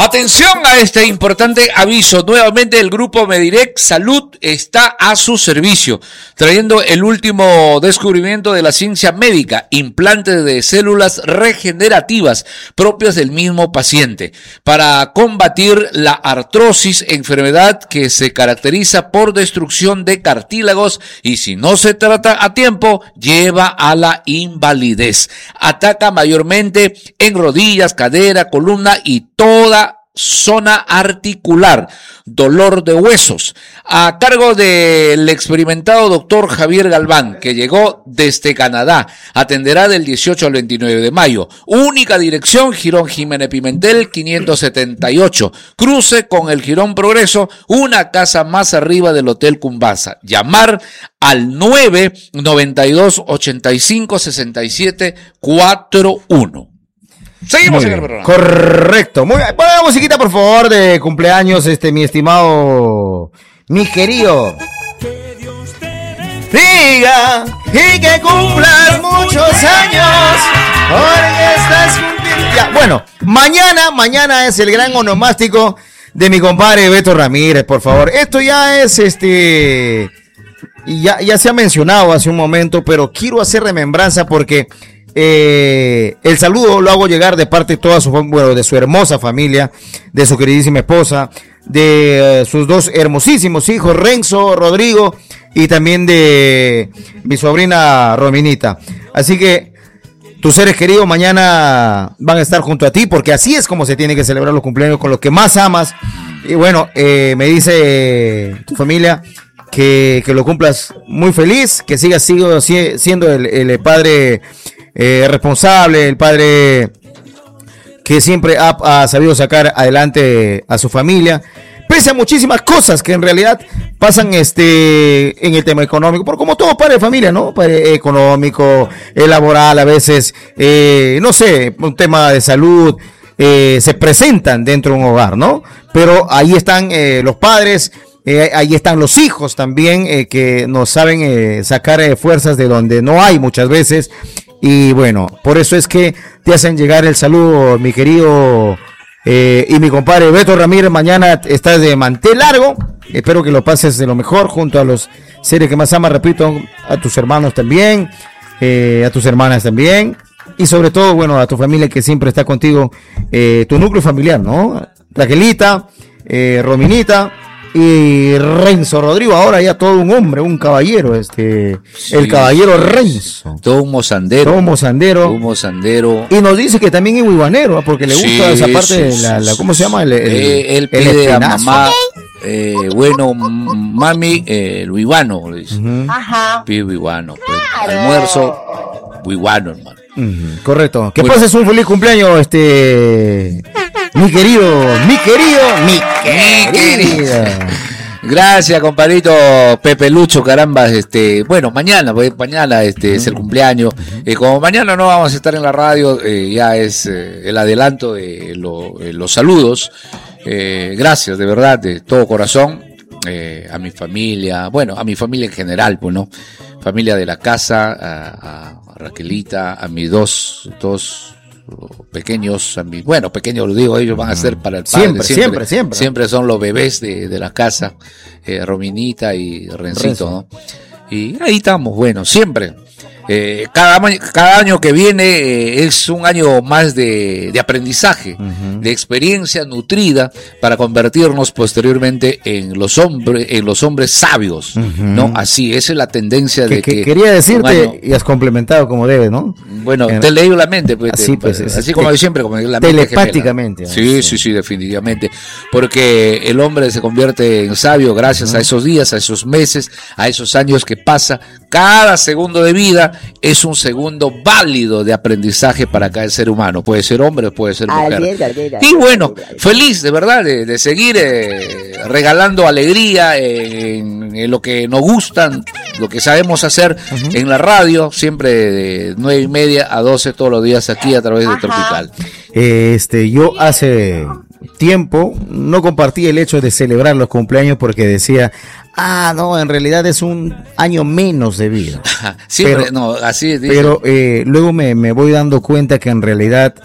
Atención a este importante aviso. Nuevamente el grupo Medirec Salud está a su servicio, trayendo el último descubrimiento de la ciencia médica, implantes de células regenerativas propias del mismo paciente, para combatir la artrosis, enfermedad que se caracteriza por destrucción de cartílagos y si no se trata a tiempo, lleva a la invalidez. Ataca mayormente en rodillas, cadera, columna y toda zona articular, dolor de huesos, a cargo del experimentado doctor Javier Galván, que llegó desde Canadá. Atenderá del 18 al 29 de mayo. Única dirección, Jirón Jiménez Pimentel 578, cruce con el Jirón Progreso, una casa más arriba del Hotel Cumbasa. Llamar al 992-85-6741. Seguimos en el programa. Correcto. Muy bien. Ponle la musiquita, por favor, de cumpleaños, mi estimado, mi querido. Que Dios te bendiga y que cumplas muchos años. Porque estás cumpliendo. Ya, bueno, mañana es el gran onomástico de mi compadre Beto Ramírez, por favor. Esto ya es ya se ha mencionado hace un momento, pero quiero hacer remembranza porque el saludo lo hago llegar de parte de toda de su hermosa familia, de su queridísima esposa, de sus dos hermosísimos hijos, Renzo, Rodrigo, y también de mi sobrina Rominita. Así que tus seres queridos mañana van a estar junto a ti, porque así es como se tiene que celebrar los cumpleaños, con los que más amas. Y bueno, me dice tu familia que lo cumplas muy feliz, que sigas siendo el padre responsable, el padre que siempre ha sabido sacar adelante a su familia, pese a muchísimas cosas que en realidad pasan en el tema económico, por como todo padre de familia, ¿no? Padre económico, laboral, a veces, no sé, un tema de salud, se presentan dentro de un hogar, ¿no? Pero ahí están los padres, ahí están los hijos también, que nos saben sacar fuerzas de donde no hay muchas veces. Y bueno, por eso es que te hacen llegar el saludo, mi querido y mi compadre Beto Ramírez. Mañana estás de mantel largo. Espero que lo pases de lo mejor junto a los seres que más amas, repito, a tus hermanos también, a tus hermanas también. Y sobre todo, bueno, a tu familia que siempre está contigo, tu núcleo familiar, ¿no? Raquelita, Rominita y Renzo Rodrigo, ahora ya todo un hombre, un caballero, sí, el caballero Renzo. Todo un mozandero. Y nos dice que también es huibanero, porque le gusta esa parte de la ¿cómo se llama? Él pide a mamá, bueno, mami, el huibano, le dice. Ajá. Pide huibano, pues, almuerzo, huibano, hermano. Correcto. Que pases un feliz cumpleaños, mi querido. Gracias, compadrito Pepe Lucho, caramba, bueno, mañana es el cumpleaños. Como mañana no vamos a estar en la radio, ya es el adelanto de los saludos. Gracias, de verdad, de todo corazón, a mi familia, bueno, a mi familia en general, pues, ¿no? Familia de la casa, a Raquelita, a mis dos pequeños, pequeños lo digo, ellos van a ser para el padre. Siempre son los bebés de la casa, Rominita y Rencito, ¿no? Y ahí estamos, bueno, siempre. Cada año que viene es un año más de aprendizaje, de experiencia nutrida para convertirnos posteriormente en los hombres sabios, ¿no? Así, esa es la tendencia de que quería decirte y has complementado como debe, ¿no? Bueno, te leí la mente, pues, así como siempre, como la mente telepáticamente. Sí, definitivamente, porque el hombre se convierte en sabio gracias a esos días, a esos meses, a esos años que pasa. Cada segundo de vida es un segundo válido de aprendizaje para cada ser humano. Puede ser hombre, puede ser mujer. Y bueno, feliz de verdad de seguir regalando alegría en lo que nos gustan, lo que sabemos hacer en la radio, siempre de 9:30 a 12 todos los días aquí a través de Tropical. Yo hace tiempo no compartí el hecho de celebrar los cumpleaños porque decía, no, en realidad es un año menos de vida. Siempre, no, así es. Pero luego me voy dando cuenta que en realidad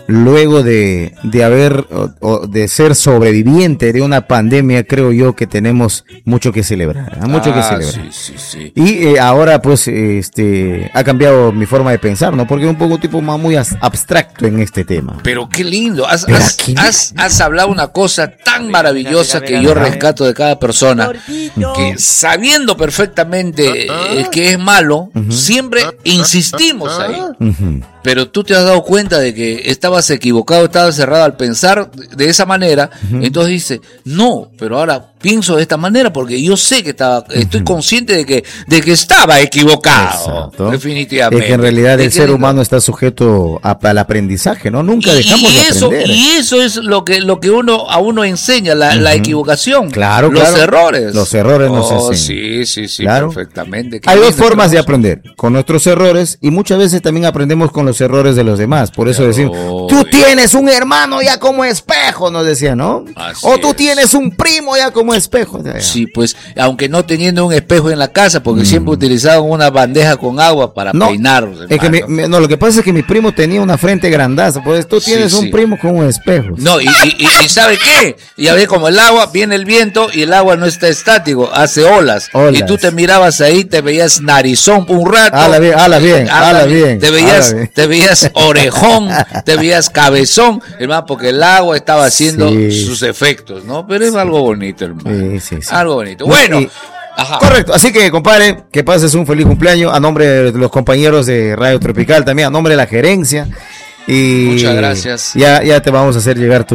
luego de haber o de ser sobreviviente de una pandemia, creo yo que tenemos mucho que celebrar, mucho que celebrar. Sí. Y ahora pues ha cambiado mi forma de pensar, ¿no? Porque es un poco tipo más muy abstracto en este tema. Pero qué lindo, has hablado una cosa tan maravillosa que yo rescato de cada persona, que sabiendo perfectamente que es malo, siempre insistimos ahí. Pero tú te has dado cuenta de que estabas equivocado, estabas cerrado al pensar de esa manera, entonces dices, no, pero ahora pienso de esta manera porque yo sé que estoy consciente de que estaba equivocado. Exacto. Definitivamente. Es que en realidad el ser humano está sujeto al aprendizaje, ¿no? Nunca dejamos de aprender. Y eso es lo que a uno enseña, la equivocación. Claro, los errores. Los errores nos enseñan. Sí, claro. Perfectamente. Hay dos formas de aprender, con nuestros errores y muchas veces también aprendemos con los errores de los demás. Por eso decimos, tú tienes un hermano ya como espejo, nos decía, ¿no? O tú tienes un primo ya como espejo. Sí, pues, aunque no teniendo un espejo en la casa, porque siempre utilizaban una bandeja con agua para peinarlos. Es que lo que pasa es que mi primo tenía una frente grandaza, pues tú tienes un primo con un espejo. No, y ¿sabe qué? Ya ves como el agua, viene el viento y el agua no está estático, hace olas. Y tú te mirabas ahí, te veías narizón por un rato. Habla bien. Te veías orejón, te veías cabezón, hermano, porque el agua estaba haciendo sus efectos, ¿no? Pero es algo bonito, hermano. Sí. Algo bonito. Bueno. Ajá. Correcto, así que compadre, que pases un feliz cumpleaños a nombre de los compañeros de Radio Tropical, también a nombre de la gerencia. Y muchas gracias. Ya te vamos a hacer llegar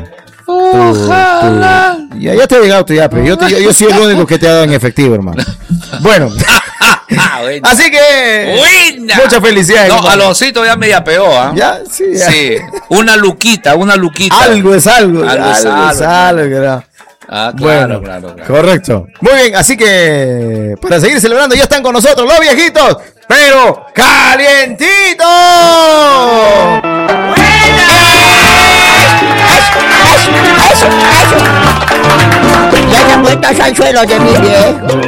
ya te ha llegado tu yape. Yo soy el único que te ha dado en efectivo, hermano. Bueno. Así que muchas felicidades. No, Aloncito ya me yapeó, ¿ah? Ya, sí. Una luquita. Algo es algo. Claro. Correcto. Muy bien, así que para seguir celebrando ya están con nosotros los viejitos, pero calientitos. Ya se han vuelto al suelo de mi viejo.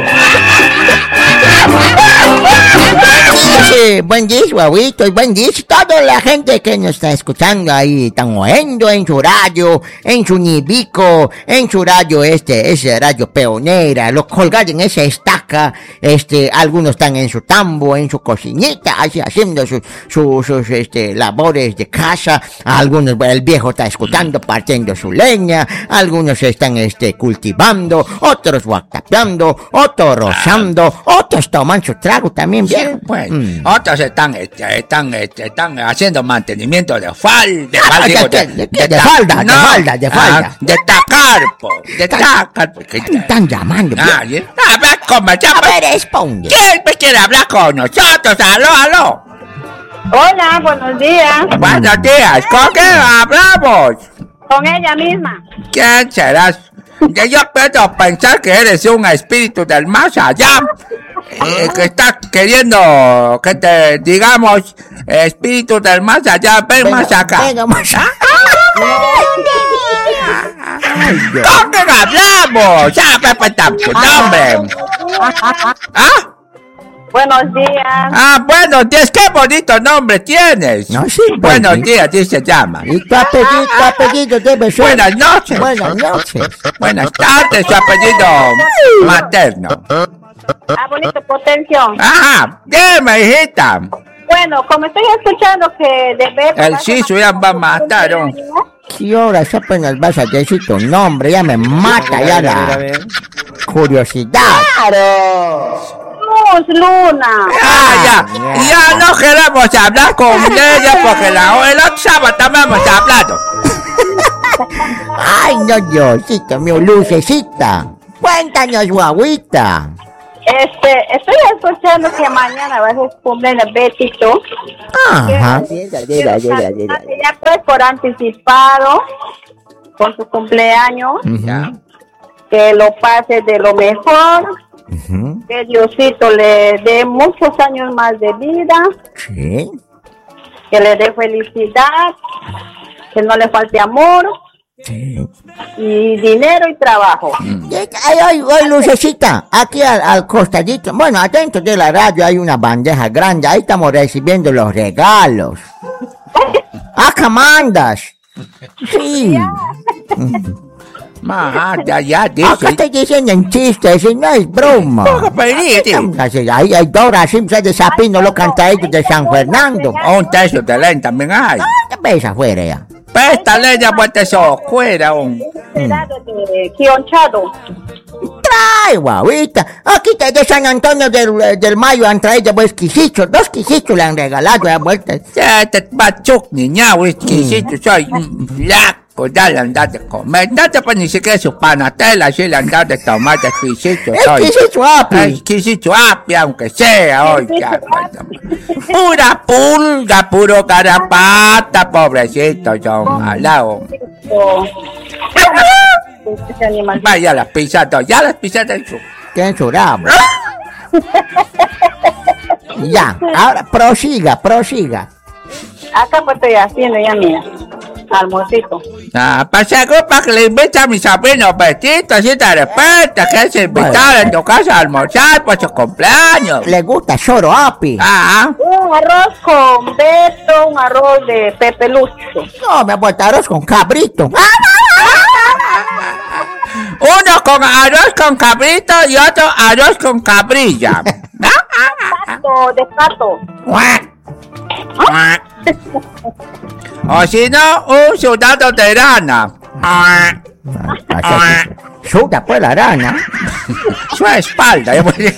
Buen día, guaguitos, buen día. Toda la gente que nos está escuchando ahí están oyendo en su radio, en su Nibico, en su radio ese radio peonera, lo colgados en esa estaca, algunos están en su tambo, en su cocinita, así haciendo sus labores de casa, algunos, el viejo está escuchando, partiendo su leña, algunos están cultivando, otros guacapeando, otros rozando, otros toman su trago también, viejo. Sí, pues. Otros están haciendo mantenimiento de falda. De tacarpo. Están llamando. A ver, responde. ¿Quién me quiere hablar con nosotros? Aló. Hola, buenos días. Buenos días. ¿Con qué hablamos? Con ella misma. ¿Quién serás? Yo puedo pensar que eres un espíritu del más allá. Que está queriendo que te digamos, espíritu del más allá, ven más acá. Venga, más acá. ¿Con qué hablamos? Ya me falta tu nombre. ¿Ah? Buenos días. Buenos días, qué bonito nombre tienes. No, sí, buenos días, así se llama. Y tu apellido debe ser. Buenas noches. Buenas noches. Buenas tardes, su apellido materno. Bonito, Potencio. Ajá, dime, hijita. Bueno, como estoy escuchando que debe... El Chisu ya va a matar, ¿no? ¿Qué horas apenas vas a decir tu nombre? Ya me mata ya la curiosidad. ¡Claro! Luna. Ya no queremos hablar con ella porque el otro sábado también hemos hablado. Ay, no, Diosito, mi lucecita. Cuéntanos, guaguita. Estoy escuchando que mañana vas a cumplir el Betito. Ajá. Ya pues por anticipado con su cumpleaños. Que lo pase de lo mejor. Que Diosito le dé muchos años más de vida. Sí. Que le dé felicidad. Que no le falte amor. Sí. Y dinero y trabajo. Ay, lucecita, aquí al costadito, bueno, adentro de la radio hay una bandeja grande, ahí estamos recibiendo los regalos. Acá mandas. Sí. Ya, Acá estoy diciendo en chiste, si no es broma. Hay Dora Simpson de Sapino, los cantaditos de San Fernando. Un tercio de leña también hay. ¿Qué ves afuera ya? Esta leña puede ser fuera. Será de Quionchado. Trae, guauita. Aquí de San Antonio del Mayo han traído pues quisichos. 2 quisichos le han regalado a vuelta. Ya te bachuc, niña, quisito, soy flaco, ya le han dado de comer. No te pones ni siquiera su panatela, si le han dado de tomar quisito. El quisicho api. El quisito api, aunque sea, oiga. Pura pulga, puro carapata, pobrecito, yo malao. Ese animal. Vaya las pisadas, ya las pisadas. Qué churabo. Ya, ahora prosiga. Acá pues estoy haciendo ya, mira. Almuercito. Pasa para que le invita a mi sobrino Petito, así te respeta, que se invitaron en tu casa a almorzar por su cumpleaños. Le gusta choro api. Un arroz con Beto, un arroz de Pepe Lucho. No, me apuesto arroz con cabrito. Uno con arroz con cabrito y otro arroz con cabrilla. De pato. O si no, un soldado de rana. Suda pues la rana. Su espalda.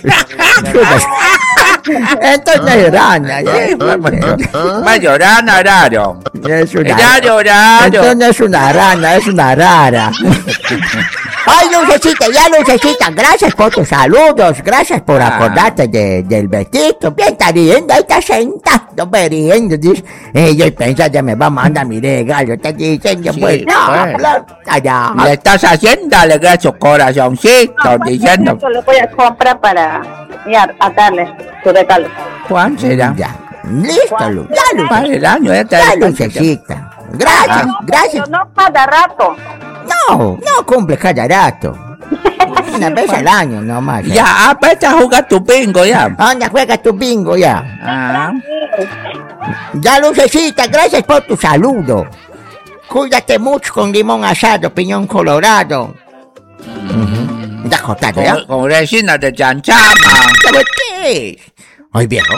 Entonces es rana. Va llorando raro. Es una Raro. Entonces no es una rana, es una rara. Ay, Lucecita, gracias por tus saludos, gracias por acordarte del vestido. Bien, está riendo, ahí está sentado, riendo. Dice, yo pienso que me va a mandar mi regalo, está diciendo, pues, no, allá. Le estás haciendo alegrar su corazoncito, diciendo. Yo le voy a comprar para a darle su regalo. ¿Cuál será? Ya, listo, Luz. Para el año, Ya, Lucecita. Gracias. No cada rato. No cumple cada rato. Una vez al año nomás. Ya, vete a jugar tu bingo ya. Anda, juega tu bingo ya. Ya, Lucecita, gracias por tu saludo. Cuídate mucho con limón asado, piñón colorado. Ya cortado, ¿ya? Con resina de chanchama. ¿Sabes qué? Ay, viejo.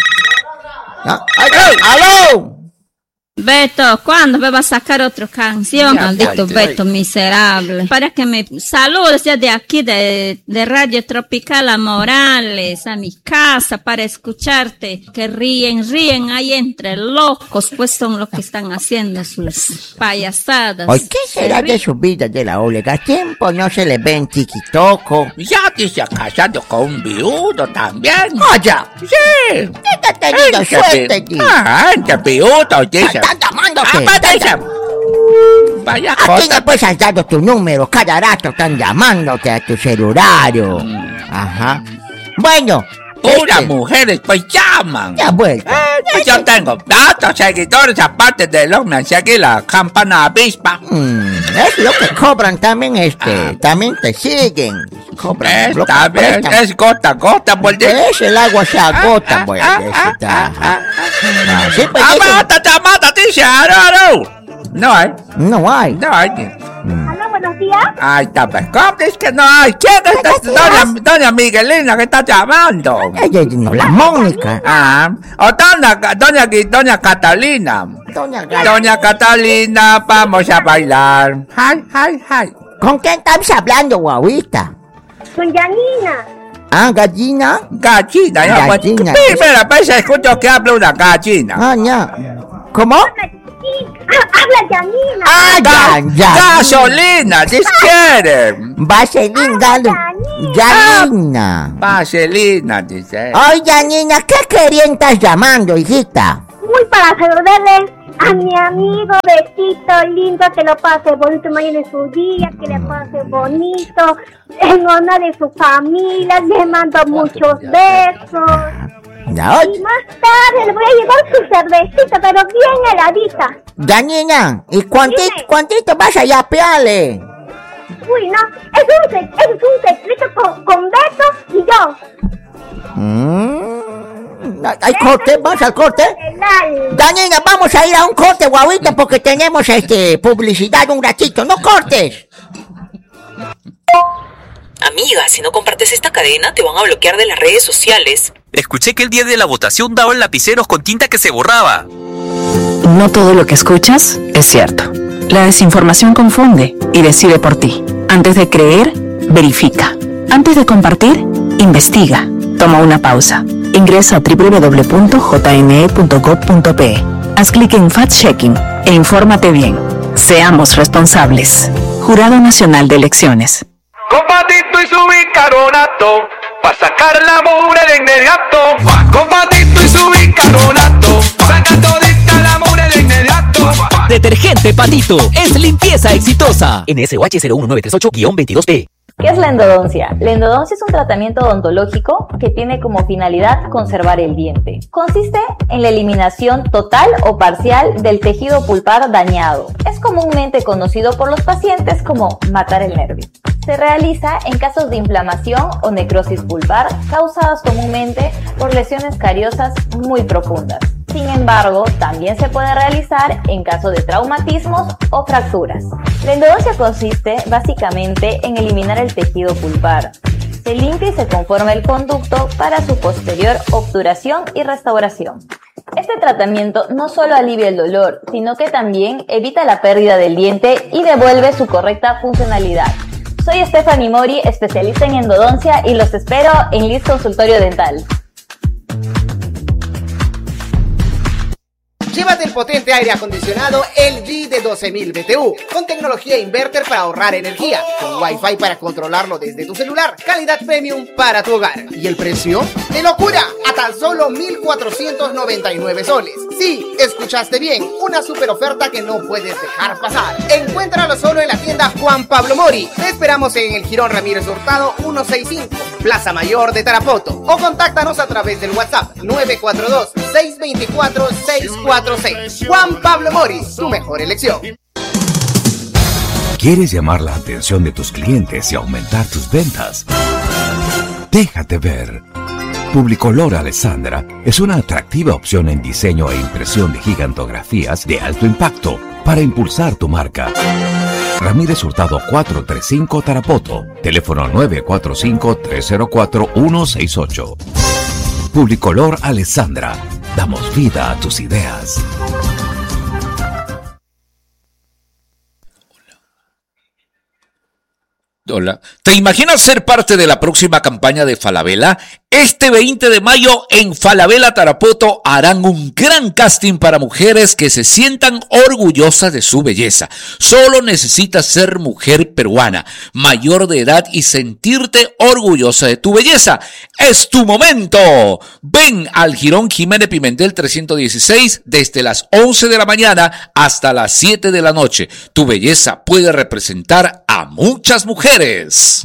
¡Aló! Beto, ¿cuándo me vas a sacar otra canción? Maldito Beto miserable. Para que me saludes desde aquí de Radio Tropical a Morales, a mi casa, para escucharte. Que ríen ahí entre locos, pues son los que están haciendo sus payasadas. Ay, ¿qué será de su vida de la Olega? Tiempo no se le ve en tiquitoco. Ya te se ha casado con un viudo también. ¡Vaya! Sí. ¿Qué te ha tenido suerte, tío? Este viudo, dice. ¡Están llamándote! Vaya ¿A quién cosa. después has dado tu número? Cada rato están llamándote a tu celular. Ajá. Bueno. Puras mujeres pues llaman. Ya vuelta. Yo tengo datos seguidores aparte de los me sigue la campana avispa. Es lo que cobran también también te siguen. Cobran. Está bien, es gota a gota, por decir. Es el agua se agota, voy a decir. Sí, pues Mata, dice, No hay. No hay. Hola, buenos días. Ay, está pues. ¿Cómo es que no hay? ¿Quién es doña Miguelina que está llamando? Ella no, la Mónica. O doña Catalina. Doña Catalina, vamos a bailar. Hi. ¿Con quién estás hablando, guauita? Con Janina. ¿Gallina? Gallina, ya. Gallina. Primera vez escucho que habla una gallina. Ya. ¿Cómo? Habla Janina. Gasolina, dice. Vaselina, Janina. Vaselina, dice. Ay, Janina, ¿qué querían estás llamando, hijita? Muy para saludarle a mi amigo Betito lindo, que lo pase bonito mañana en su día, que le pase bonito, en honor de su familia, le mando muchos besos. Ya, Y más tarde le voy a llevar su cervecita, pero bien heladita. Janina, ¿y cuántito vas a yapearle? Uy, no, es un secreto con Beto y yo. ¿Hay corte? ¿Vamos al corte? Daniela, vamos a ir a un corte, guauita, porque tenemos publicidad un ratito. ¡No cortes! Amiga, si no compartes esta cadena, te van a bloquear de las redes sociales. Escuché que el día de la votación daban lapiceros con tinta que se borraba. No todo lo que escuchas es cierto. La desinformación confunde y decide por ti. Antes de creer, verifica. Antes de compartir, investiga. Toma una pausa. Ingresa a www.jne.gov.pe. Haz clic en Fact-Checking e infórmate bien. Seamos responsables. Jurado Nacional de Elecciones. Con Patito y su bicarbonato, pa' sacar la mugre de inmediato. Con Patito y su bicarbonato, saca todita la mugre de inmediato. Detergente Patito, es limpieza exitosa. NSOH 01938-22E. ¿Qué es la endodoncia? La endodoncia es un tratamiento odontológico que tiene como finalidad conservar el diente. Consiste en la eliminación total o parcial del tejido pulpar dañado. Es comúnmente conocido por los pacientes como matar el nervio. Se realiza en casos de inflamación o necrosis pulpar causadas comúnmente por lesiones cariosas muy profundas. Sin embargo, también se puede realizar en caso de traumatismos o fracturas. La endodoncia consiste básicamente en eliminar el tejido pulpar. Se limpia y se conforma el conducto para su posterior obturación y restauración. Este tratamiento no solo alivia el dolor, sino que también evita la pérdida del diente y devuelve su correcta funcionalidad. Soy Stephanie Mori, especialista en endodoncia, y los espero en Liz Consultorio Dental. Llévate el potente aire acondicionado LG de 12.000 BTU, con tecnología inverter para ahorrar energía, con Wi-Fi para controlarlo desde tu celular, calidad premium para tu hogar. ¿Y el precio? ¡De locura! A tan solo 1.499 soles. Sí, escuchaste bien, una super oferta que no puedes dejar pasar. Encuéntralo solo en la tienda Juan Pablo Mori. Te esperamos en el Jirón Ramírez Hurtado 165, Plaza Mayor de Tarapoto, o contáctanos a través del WhatsApp 942-624-646. Juan Pablo Mori, tu mejor elección. ¿Quieres llamar la atención de tus clientes y aumentar tus ventas? Déjate ver. Publicolor Alessandra es una atractiva opción en diseño e impresión de gigantografías de alto impacto para impulsar tu marca. Ramírez Hurtado 435 Tarapoto, teléfono 945-304-168. Publicolor Alessandra, damos vida a tus ideas. Hola. ¿Te imaginas ser parte de la próxima campaña de Falabella? Este 20 de mayo en Falabella Tarapoto harán un gran casting para mujeres que se sientan orgullosas de su belleza. Solo necesitas ser mujer peruana, mayor de edad y sentirte orgullosa de tu belleza. ¡Es tu momento! Ven al Jirón Jiménez Pimentel 316 desde las 11 de la mañana hasta las 7 de la noche. Tu belleza puede representar a muchas mujeres.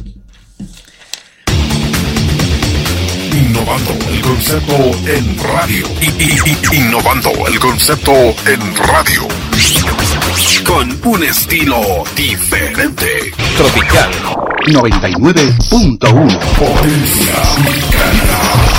Innovando el concepto en radio. Innovando el concepto en radio. Con un estilo diferente. Tropical 99.1. Potencia mexicana.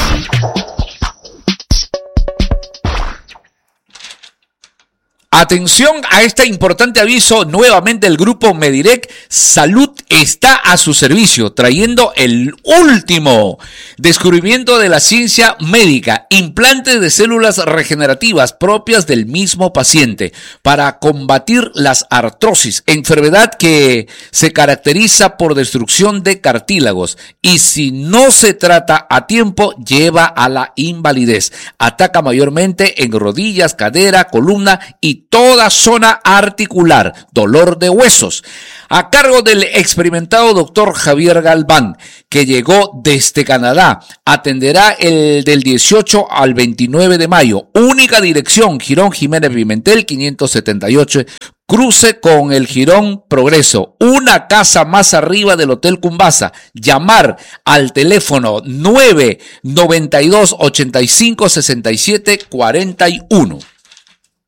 Atención a este importante aviso, nuevamente el grupo Medirec Salud está a su servicio, trayendo el último descubrimiento de la ciencia médica, implantes de células regenerativas propias del mismo paciente para combatir las artrosis, enfermedad que se caracteriza por destrucción de cartílagos y si no se trata a tiempo lleva a la invalidez. Ataca mayormente en rodillas, cadera, columna y toda zona articular, dolor de huesos. A cargo del experimentado doctor Javier Galván, que llegó desde Canadá, atenderá el del 18 al 29 de mayo. Única dirección, Jirón Jiménez Pimentel 578, cruce con el Jirón Progreso, una casa más arriba del Hotel Cumbasa. Llamar al teléfono 992 85 67 41.